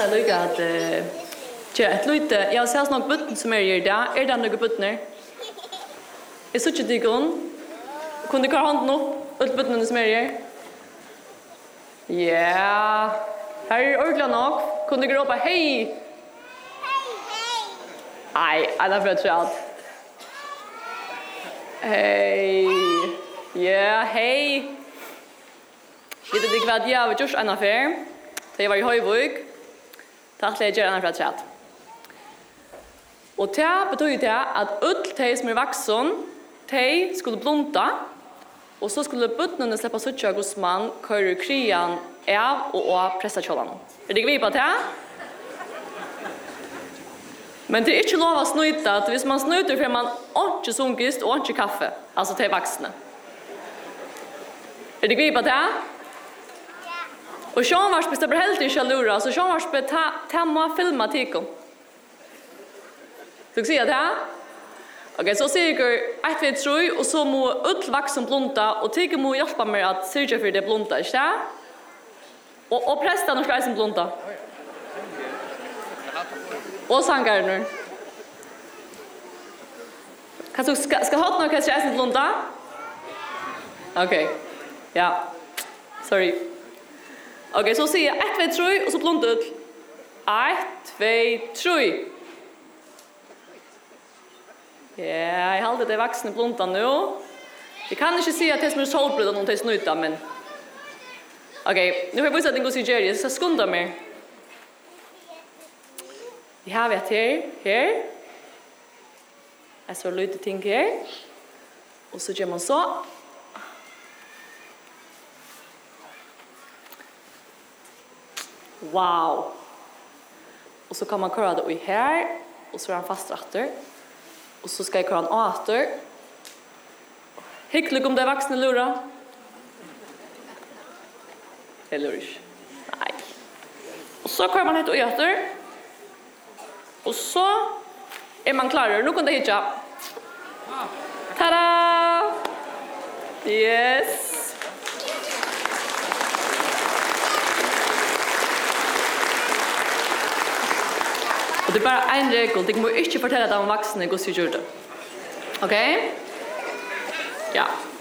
alltid lycka att ett lite, jag ser snart butten som är där. Är det några buttner? Är så inte digon? Kunde du handen upp ut buttnen som är där? Ja. Här är ordentligt nog. Kunde du ropa hej? Nej, alla för att jag. Hej. Ja, hej. Vet du vad jag har gjort en affär? Det var i Höjvik. Tack till er för att chat. Och det betyder det att ull de som är vuxen, de skulle blunta och så skulle buttnen släppa sucha gosman köra krian av och pressa kjolan. Är det vi på det? Men det är inte lov att snuta att hvis man snuter får man inte sunkist och inte kaffe. Alltså till vuxna. Är det vi på det? Och Sean var speciellt helt i chalura så Sean var speciellt tema filma tikom. Du ser det här? Okej, så säger jag 1 2 3 och så må utvaxen blunta och tycker må hjälpa mig att sörja för det blunta, inte det? Och prästen och skräsen blunta. Och sangaren. Kan du ska ha några skräsen blunta? Okej. Ja. Sorry. Okej, så säger jag 1 2 3 och så blunta ut. 1 2 3. Ja, jag håller det vuxna bluntan nu. Vi kan inte se att det som är solbröd och någonting snuta, men... Okej, nu har jag visat en god Jerry. Jag ska skunda mig. Vi har ett här. Jag så lite ting här. Och så gör man så. Wow. Och så kan man köra det i här. Och så är han fast rätter. Och så ska jag köra en åter. Hyggligt om det är vuxna lura. Eller inte. Nej. Och så kör man ett och äter. Och så är man klar. Nu kan det hitta. Tada! Yes! Och det är bara en regel. Det må inte fortälla att de vuxna går så gjorde. Okej? Ja.